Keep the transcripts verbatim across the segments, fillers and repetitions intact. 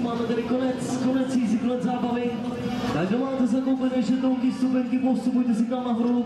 mamy tady konec, konec jízdy, konec zábavy. Tak kdo máte zakoupené šetonky, stupenky, postupujte si tam nahoru.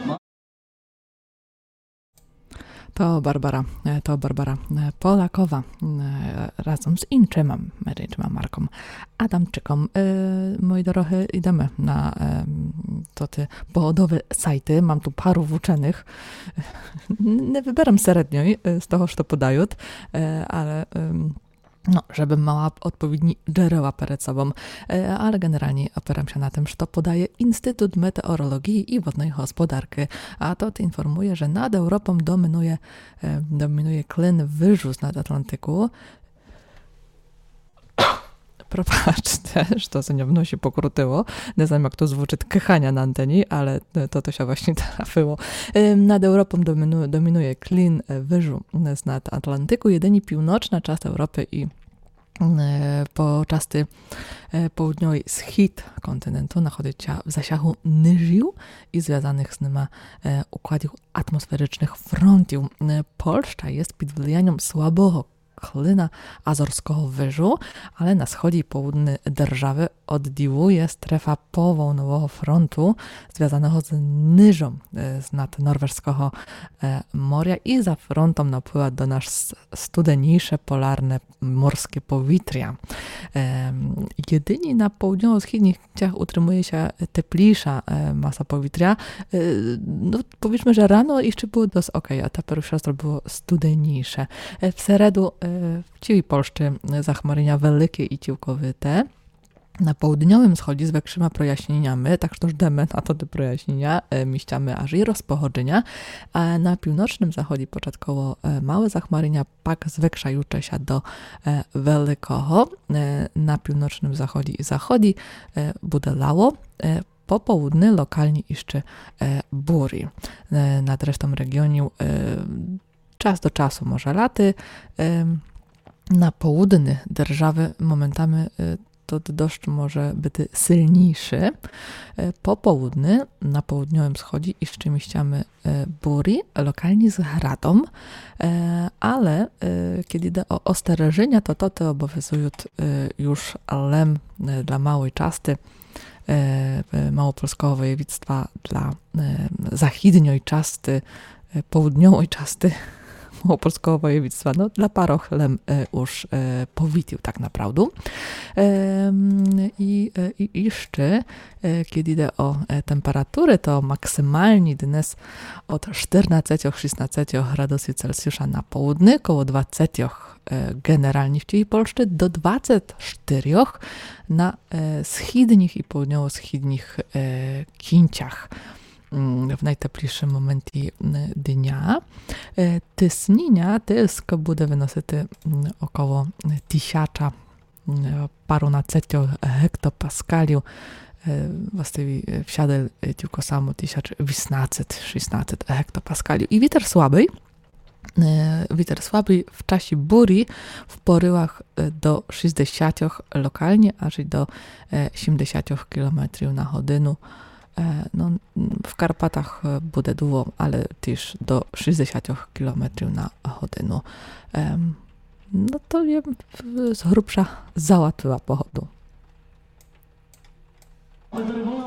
To Barbara, to Barbara Polakowa razem z inczym, inczym Marką Adamczyką. Moi drodzy, idziemy na to te powodowe sajty. Mam tu paru uczonych. Nie wybieram średniej z tego, co podają, ale no, żeby mała odpowiedni źródła przed sobą, ale generalnie opieram się na tym, że to podaje Instytut Meteorologii i Wodnej Gospodarki, a to informuje, że nad Europą dominuje, dominuje klin wyżu nad Atlantyku. Propaczcie, że to się nie wnosi pokrótyło. Nie wiem, jak to zvuczy kychania na anteni, ale to to się właśnie trafiło. Nad Europą dominuje, dominuje klin wyżu nad Atlantyku. Jedynie północna część Europy i po części południowy wschód kontynentu znajduje się w zasięgu niżiu i związanych z nimi układów atmosferycznych frontów. Polska jest pod wpływem słabego klina azorskiego wyżu, ale na wschodzie i południu держаwy oddziałuje strefa powolnowego frontu związanego z niżą z nad norweskiego morza i za frontem napływa do nas studeniejsze polarne morskie powietrze. Jedynie na południowo-wschodnich ciach utrzymuje się cieplejsza masa powietrza. No, powiedzmy, że rano jeszcze było dosyć ok, a teraz już było studeniejsze. W seredu w ciui Polszczy zachmarzenia wielkie i ciłkowite. Na południowym wschodzie z większymi projaśnieniami, tak że żdemy na to te projaśnienia, mieściamy aż i rozpochodzenia, a na północnym zachodzie początkowo małe zachmarzenia, pak zwiększajucze się do wielkiego. Na północnym zachodzie i zachodzi bude lało, po południu lokalnie jeszcze burzy. Nad resztą regionu czas do czasu może laty. Na południu держаwy momentami to deszcz może być silniejszy. Po południu, na południowym wschodzie jeszcze mieściamy burzy, lokalnie z gradą, ale kiedy idzie o ostrzeżenia, to to te obowiązują już lem dla małej części małopolskiego województwa, dla zachodniej części, południowej części małopolskiego województwa, no dla paroch lem już powitił tak naprawdę. I, i jeszcze, kiedy idzie o temperatury, to maksymalnie dnes od czternaście do szesnastu gradusów Celsjusza na południu, około dwadzieścia generalnie w ciei Polszczy, do dwudziestu czterech na wschodnich i południowo-wschodnich kinciach w najteplejszym momencie dnia. Tysnienia tysk bude wynosić około tysiąca parunacetio hektopaskaliu, właściwie wsiadł tylko samo tysiąc dwieście szesnaście hektopaskaliu. I wiatr słaby, wiatr słaby w czasie burzy w poryłach do sześćdziesięciu lokalnie, aż i do siedemdziesięciu kilometrów na godzinę. No, w Karpatach bude długo, ale też do sześćdziesięciu kilometrów na godzinę. No to je z grubsza załatwiła pochodu.